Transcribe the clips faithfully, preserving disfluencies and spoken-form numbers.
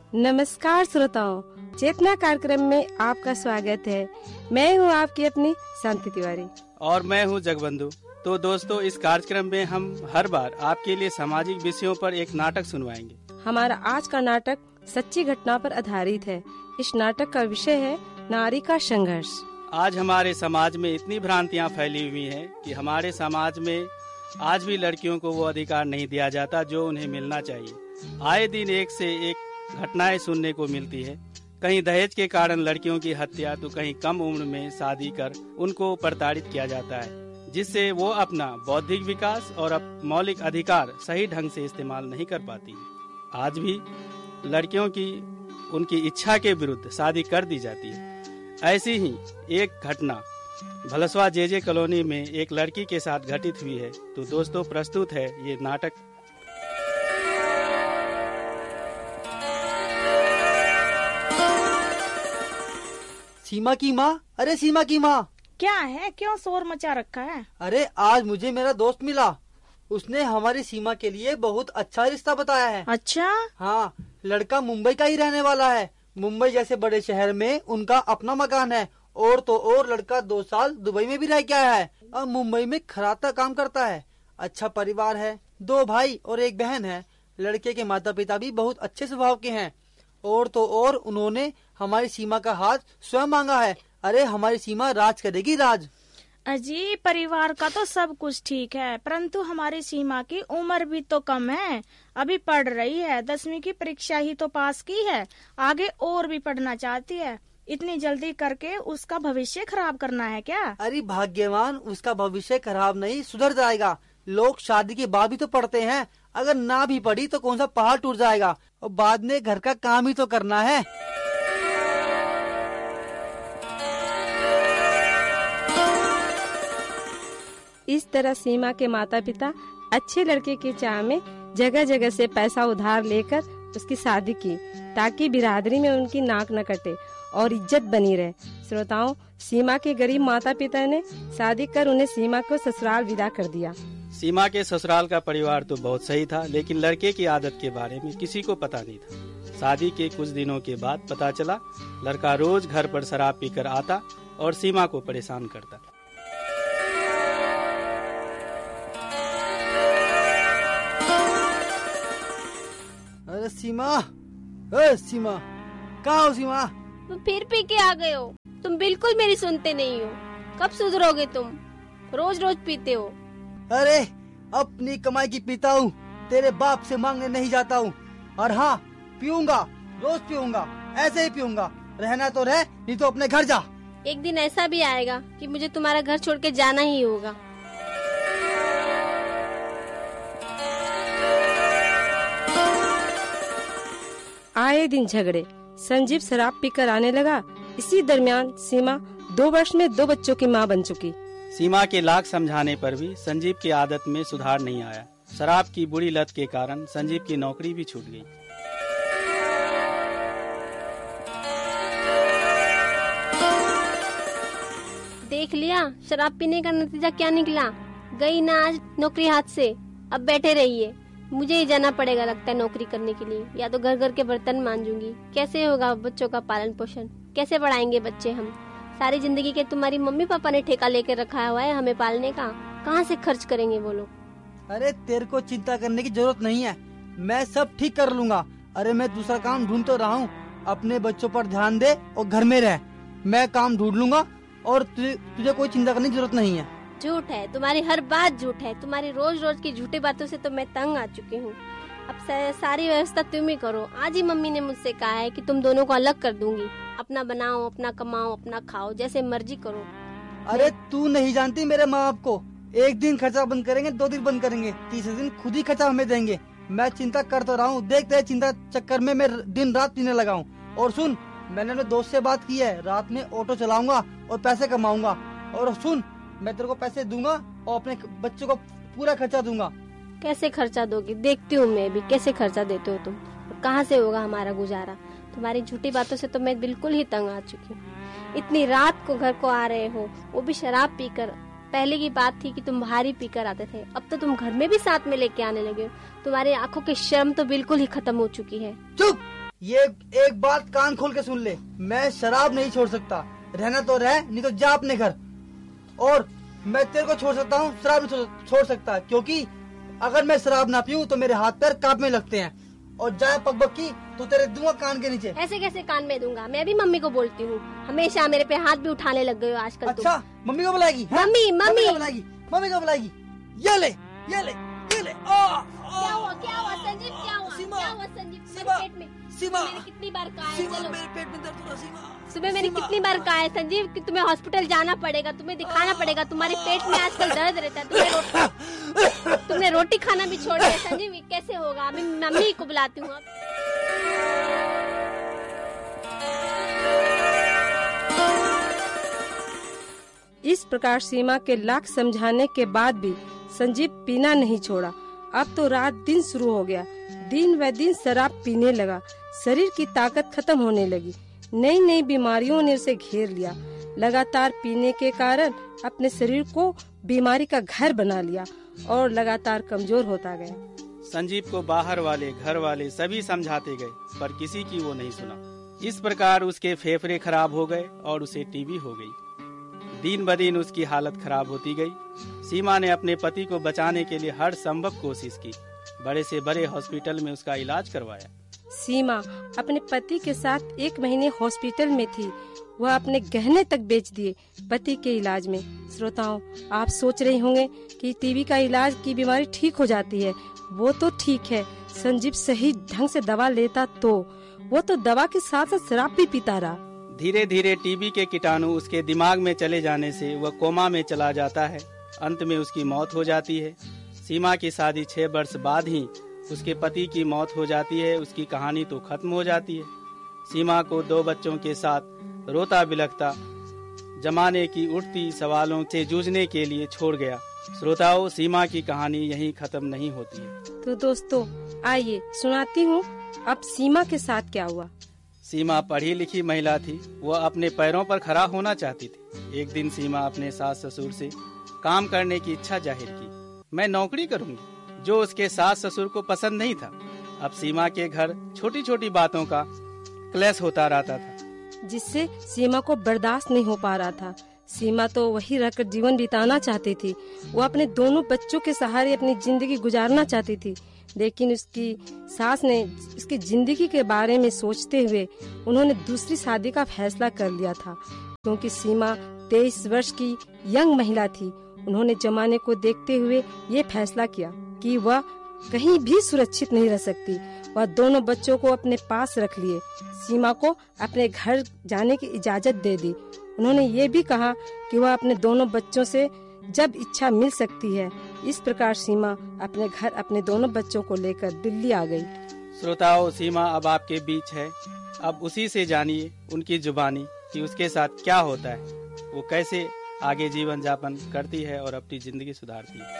नमस्कार श्रोताओं, चेतना कार्यक्रम में आपका स्वागत है। मैं हूं आपकी अपनी शांति तिवारी और मैं हूं जगबंधु। तो दोस्तों, इस कार्यक्रम में हम हर बार आपके लिए सामाजिक विषयों पर एक नाटक सुनवाएंगे। हमारा आज का नाटक सच्ची घटना पर आधारित है। इस नाटक का विषय है नारी का संघर्ष। आज हमारे समाज में इतनी भ्रांतियां फैली हुई हैं कि हमारे समाज में आज भी लड़कियों को वो अधिकार नहीं दिया जाता जो उन्हें मिलना चाहिए। आए दिन एक से एक घटनाएं सुनने को मिलती है। कहीं दहेज के कारण लड़कियों की हत्या, तो कहीं कम उम्र में शादी कर उनको प्रताड़ित किया जाता है, जिससे वो अपना बौद्धिक विकास और मौलिक अधिकार सही ढंग से इस्तेमाल नहीं कर पाती। आज भी लड़कियों की उनकी इच्छा के विरुद्ध शादी कर दी जाती है। ऐसी ही एक घटना भलसवा जे जे कॉलोनी में एक लड़की के साथ घटित हुई है। तो दोस्तों, प्रस्तुत है ये नाटक। सीमा की माँ, अरे सीमा की माँ। क्या है, क्यों शोर मचा रखा है? अरे आज मुझे मेरा दोस्त मिला। उसने हमारी सीमा के लिए बहुत अच्छा रिश्ता बताया है। अच्छा? हाँ, लड़का मुंबई का ही रहने वाला है। मुंबई जैसे बड़े शहर में उनका अपना मकान है। और तो और लड़का दो साल दुबई में भी रह के आया है और मुंबई में खराता काम करता है। अच्छा परिवार है, दो भाई और एक बहन है। लड़के के माता पिता भी बहुत अच्छे स्वभाव के हैं। और तो और उन्होंने हमारी सीमा का हाथ स्वयं मांगा है। अरे हमारी सीमा राज करेगी, राज। अजी, परिवार का तो सब कुछ ठीक है, परंतु हमारी सीमा की उम्र भी तो कम है। अभी पढ़ रही है, दसवीं की परीक्षा ही तो पास की है, आगे और भी पढ़ना चाहती है। इतनी जल्दी करके उसका भविष्य खराब करना है क्या? अरे भाग्यवान, उसका भविष्य खराब नहीं, सुधर जाएगा। लोग शादी के बाद भी तो पढ़ते हैं। अगर ना भी पढ़ी तो कौन सा पहाड़ टूट जाएगा। और बाद में घर का काम ही तो करना है। इस तरह सीमा के माता पिता अच्छे लड़के की चाह में जगह जगह से पैसा उधार लेकर उसकी शादी की, ताकि बिरादरी में उनकी नाक न कटे और इज्जत बनी रहे। श्रोताओं, सीमा के गरीब माता पिता ने शादी कर उन्हें सीमा को ससुराल विदा कर दिया। सीमा के ससुराल का परिवार तो बहुत सही था, लेकिन लड़के की आदत के बारे में किसी को पता नहीं था। शादी के कुछ दिनों के बाद पता चला, लड़का रोज घर पर शराब पीकर आता और सीमा को परेशान करता। अरे सीमा, अरे सीमा, कहाँ हो सीमा? तुम फिर पी के आ गए हो। तुम बिल्कुल मेरी सुनते नहीं हो। कब सुधरोगे तुम? रोज रोज पीते हो। अरे अपनी कमाई की पीता हूँ, तेरे बाप से मांगने नहीं जाता हूँ। और हाँ, पीऊंगा, रोज पीऊंगा, ऐसे ही पीऊंगा। रहना तो रह, नहीं तो अपने घर जा। एक दिन ऐसा भी आएगा कि मुझे तुम्हारा घर छोड़ के जाना ही होगा। आए दिन झगड़े। संजीव शराब पीकर आने लगा। इसी दरमियान सीमा दो वर्ष में दो बच्चों की माँ बन चुकी। सीमा के लाख समझाने पर भी संजीव की आदत में सुधार नहीं आया। शराब की बुरी लत के कारण संजीव की नौकरी भी छूट गई। देख लिया शराब पीने का नतीजा क्या निकला। गई ना आज नौकरी हाथ से। अब बैठे रहिए, मुझे ही जाना पड़ेगा लगता है नौकरी करने के लिए। या तो घर घर के बर्तन मांजूंगी। कैसे होगा बच्चों का पालन पोषण? कैसे पढ़ाएंगे बच्चे हम? सारी जिंदगी के तुम्हारी मम्मी पापा ने ठेका लेकर रखा हुआ है हमें पालने का। कहाँ से खर्च करेंगे वो लोग? अरे तेरे को चिंता करने की जरूरत नहीं है, मैं सब ठीक कर लूंगा। अरे मैं दूसरा काम ढूंढ तो रहा हूँ। अपने बच्चों पर ध्यान दे और घर में रह। मैं काम ढूंढ लूंगा और तुझे तुझे कोई चिंता करने की जरूरत नहीं है। झूठ है, तुम्हारी हर बात झूठ है। तुम्हारी रोज रोज की झूठी बातों से तो मैं तंग आ चुकी हूँ। अब सारी व्यवस्था तुम ही करो। आज ही मम्मी ने मुझसे कहा है कि तुम दोनों को अलग कर दूंगी। अपना बनाओ, अपना कमाओ, अपना खाओ, जैसे मर्जी करो। अरे तू नहीं जानती मेरे माँ बाप को। एक दिन खर्चा बंद करेंगे, दो दिन बंद करेंगे, तीसरे दिन खुद ही खर्चा हमें देंगे। मैं चिंता कर तो रहा हूँ, देखते हैं चिंता चक्कर में मैं दिन रात पीने लगा हूँ। और सुन, मैंने अपने दोस्त से बात की है, रात में ऑटो चलाऊंगा और पैसे कमाऊंगा। और सुन, मैं तेरे को पैसे दूंगा और अपने बच्चों को पूरा खर्चा दूंगा। कैसे खर्चा दोगी? देखती हूँ मैं भी कैसे खर्चा देते हो तुम। और कहाँ से होगा हमारा गुजारा? तुम्हारी झूठी बातों से तो मैं बिल्कुल ही तंग आ चुकी हूँ। इतनी रात को घर को आ रहे हो, वो भी शराब पीकर। पहले की बात थी कि तुम बाहर ही पीकर आते थे, अब तो तुम घर में भी साथ में लेके आने लगे हो। तुम्हारी आंखों की शर्म तो बिल्कुल ही खत्म हो चुकी है। चुप! ये एक बात कान खोल के सुन ले, मैं शराब नहीं छोड़ सकता। रहना तो रह, नहीं तो जा अपने घर। और मैं तेरे को छोड़ सकता हूँ, शराब नहीं छोड़ सकता, क्योंकि अगर मैं शराब ना पीऊँ तो मेरे हाथ पैर कांपने लगते हैं। और जाए पकबक की तो तेरे दूंगा कान के नीचे। ऐसे कैसे कान में दूंगा? मैं भी मम्मी को बोलती हूँ, हमेशा मेरे पे हाथ भी उठाने लग गए हो आजकल। अच्छा मम्मी को बुलाएगी? मम्मी मम्मी को बुलाएगी, मम्मी को बुलाएगी। ये ले ये ले ये ले। क्या हुआ क्या हुआ संजीव? क्या हुआ क्या हुआ संजीव? मेरे पेट में सीमा, मैंने कितनी बार कहा है, सीमा, चलो मेरे पेट में दर्द हो रहा। सीमा, सुबह मैंने कितनी बार कहा है संजीव कि तुम्हें हॉस्पिटल जाना पड़ेगा, तुम्हें दिखाना पड़ेगा, तुम्हारे पेट में आजकल दर्द रहता है। तुमने रोटी तुमने रोटी खाना भी छोड़ दिया संजीव, कैसे होगा? मैं मम्मी को बुलाती हूँ। इस प्रकार सीमा के लाख समझाने के बाद भी संजीव पीना नहीं छोड़ा। अब तो रात दिन शुरू हो गया, दिन व दिन शराब पीने लगा। शरीर की ताकत खत्म होने लगी, नई नई बीमारियों ने उसे घेर लिया। लगातार पीने के कारण अपने शरीर को बीमारी का घर बना लिया और लगातार कमजोर होता गया। संजीव को बाहर वाले, घर वाले सभी समझाते गए, पर किसी की वो नहीं सुना। इस प्रकार उसके फेफड़े खराब हो गए और उसे टीबी हो गई। दिन ब दिन उसकी हालत खराब होती गई। सीमा ने अपने पति को बचाने के लिए हर संभव कोशिश की, बड़े से बड़े हॉस्पिटल में उसका इलाज करवाया। सीमा अपने पति के साथ एक महीने हॉस्पिटल में थी। वह अपने गहने तक बेच दिए पति के इलाज में। श्रोताओं, आप सोच रहे होंगे कि टीबी का इलाज की बीमारी ठीक हो जाती है। वो तो ठीक है, संजीव सही ढंग से दवा लेता तो। वो तो दवा के साथ साथ शराब भी पीता रहा। धीरे धीरे टीबी के कीटाणु उसके दिमाग में चले जाने से वह कोमा में चला जाता है। अंत में उसकी मौत हो जाती है। सीमा की शादी छह वर्ष बाद ही उसके पति की मौत हो जाती है। उसकी कहानी तो खत्म हो जाती है। सीमा को दो बच्चों के साथ रोता बिलखता जमाने की उठती सवालों से जूझने के लिए छोड़ गया। श्रोताओं, सीमा की कहानी यहीं खत्म नहीं होती है। तो दोस्तों, आइए सुनाती हूँ अब सीमा के साथ क्या हुआ। सीमा पढ़ी लिखी महिला थी। वह अपने पैरों पर खड़ा होना चाहती थी। एक दिन सीमा अपने सास ससुर से काम करने की इच्छा जाहिर की। मैं नौकरी करूंगी, जो उसके सास ससुर को पसंद नहीं था। अब सीमा के घर छोटी छोटी बातों का क्लेश होता रहता था, जिससे सीमा को बर्दाश्त नहीं हो पा रहा था। सीमा तो वही रहकर जीवन बिताना चाहती थी। वो अपने दोनों बच्चों के सहारे अपनी जिंदगी गुजारना चाहती थी, लेकिन उसकी सास ने उसकी जिंदगी के बारे में सोचते हुए उन्होंने दूसरी शादी का फैसला कर लिया था। क्योंकि सीमा तेईस वर्ष की यंग महिला थी, उन्होंने जमाने को देखते हुए ये फैसला किया कि वह कहीं भी सुरक्षित नहीं रह सकती। वह दोनों बच्चों को अपने पास रख लिए। सीमा को अपने घर जाने की इजाजत दे दी। उन्होंने ये भी कहा कि वह अपने दोनों बच्चों से जब इच्छा मिल सकती है। इस प्रकार सीमा अपने घर अपने दोनों बच्चों को लेकर दिल्ली आ गई। श्रोताओं, सीमा अब आपके बीच है। अब उसी से जानिए उनकी जुबानी कि उसके साथ क्या होता है, वो कैसे आगे जीवन यापन करती है और अपनी जिंदगी सुधारती है।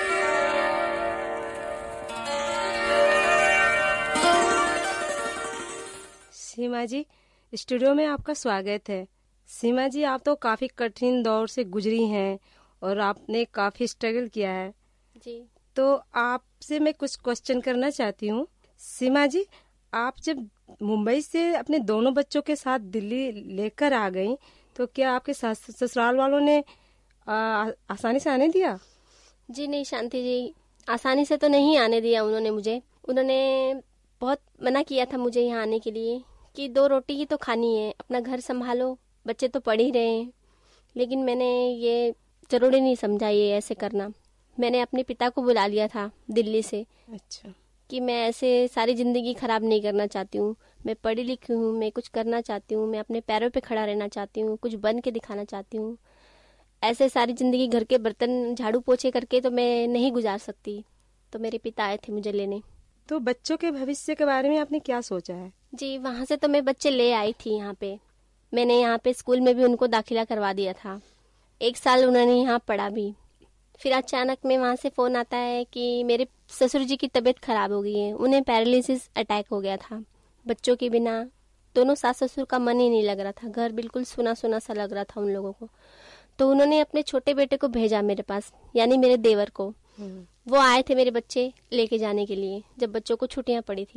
सीमा जी, स्टूडियो में आपका स्वागत है। सीमा जी, आप तो काफी कठिन दौर से गुजरी हैं और आपने काफी स्ट्रगल किया है जी। तो आपसे मैं कुछ क्वेश्चन करना चाहती हूँ। सीमा जी, आप जब मुंबई से अपने दोनों बच्चों के साथ दिल्ली लेकर आ गई, तो क्या आपके ससुराल वालों ने आ, आसानी से आने दिया? जी नहीं शांति जी, आसानी से तो नहीं आने दिया उन्होंने मुझे। उन्होंने बहुत मना किया था मुझे यहाँ आने के लिए कि दो रोटी ही तो खानी है, अपना घर संभालो, बच्चे तो पढ़ ही रहे हैं। लेकिन मैंने ये जरूरी नहीं समझा ये ऐसे करना। मैंने अपने पिता को बुला लिया था दिल्ली से। अच्छा। कि मैं ऐसे सारी जिंदगी खराब नहीं करना चाहती हूँ। मैं पढ़ी लिखी हूँ, मैं कुछ करना चाहती हूँ, मैं अपने पैरों पे खड़ा रहना चाहती हूँ, कुछ बन के दिखाना चाहती हूँ। ऐसे सारी जिंदगी घर के बर्तन झाड़ू पोछे करके तो मैं नहीं गुजार सकती। तो मेरे पिता आए थे मुझे लेने। तो बच्चों के भविष्य के बारे में आपने क्या सोचा है? जी, वहाँ से तो मैं बच्चे ले आई थी यहाँ पे। मैंने यहाँ पे स्कूल में भी उनको दाखिला करवा दिया था। एक साल उन्होंने यहाँ पढ़ा भी। फिर अचानक में वहाँ से फ़ोन आता है कि मेरे ससुर जी की तबीयत खराब हो गई है, उन्हें पैरालिसिस अटैक हो गया था। बच्चों के बिना दोनों सास ससुर का मन ही नहीं लग रहा था, घर बिल्कुल सुना सुना सा लग रहा था उन लोगों को। तो उन्होंने अपने छोटे बेटे को भेजा मेरे पास, यानी मेरे देवर को। वो आए थे मेरे बच्चे लेके जाने के लिए जब बच्चों को छुट्टियाँ पड़ी थी।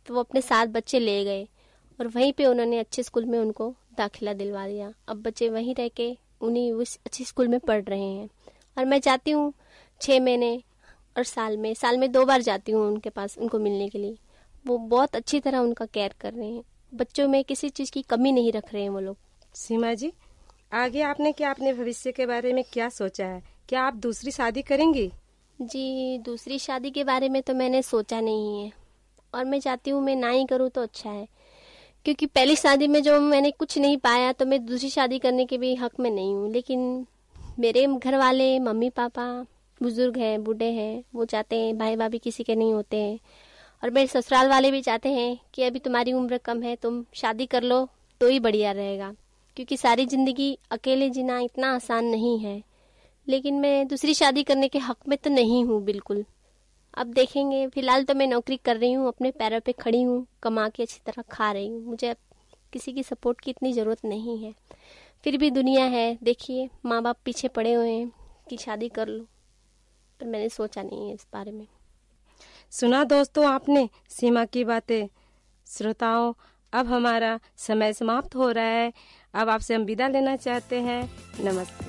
तो वो अपने सात बच्चे ले गए और वहीं पे उन्होंने अच्छे स्कूल में उनको दाखिला दिलवा दिया। अब बच्चे वहीं रह के उन्हीं उस अच्छे स्कूल में पढ़ रहे हैं। और मैं जाती हूँ छः महीने और साल में साल में दो बार जाती हूँ उनके पास उनको मिलने के लिए। वो बहुत अच्छी तरह उनका केयर कर रहे हैं, बच्चों में किसी चीज़ की कमी नहीं रख रहे हैं वो लोग। सीमा जी, आगे आपने क्या अपने भविष्य के बारे में क्या सोचा है? क्या आप दूसरी शादी करेंगी? जी, दूसरी शादी के बारे में तो मैंने सोचा नहीं है और मैं चाहती हूँ मैं ना ही करूँ तो अच्छा है, क्योंकि पहली शादी में जो मैंने कुछ नहीं पाया तो मैं दूसरी शादी करने के भी हक में नहीं हूँ। लेकिन मेरे घर वाले, मम्मी पापा बुजुर्ग हैं, बूढ़े हैं, वो चाहते हैं, भाई भाभी किसी के नहीं होते हैं। और मेरे ससुराल वाले भी चाहते हैं कि अभी तुम्हारी उम्र कम है, तुम शादी कर लो तो ही बढ़िया रहेगा, क्योंकि सारी ज़िंदगी अकेले जीना इतना आसान नहीं है। लेकिन मैं दूसरी शादी करने के हक में तो नहीं हूँ बिल्कुल। अब देखेंगे, फिलहाल तो मैं नौकरी कर रही हूँ, अपने पैरों पे खड़ी हूँ, कमा के अच्छी तरह खा रही हूँ। मुझे अब किसी की सपोर्ट की इतनी ज़रूरत नहीं है। फिर भी दुनिया है, देखिए माँ बाप पीछे पड़े हुए हैं कि शादी कर लो, पर मैंने सोचा नहीं है इस बारे में। सुना दोस्तों आपने सीमा की बातें। श्रोताओं, अब हमारा समय समाप्त हो रहा है। अब आपसे हम विदा लेना चाहते हैं। नमस्ते।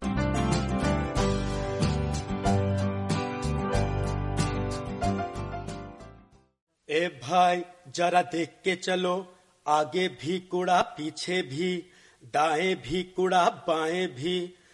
ए भाई जरा देख के चलो, आगे भी कूड़ा पीछे भी, दाएं भी कूड़ा बाएं भी,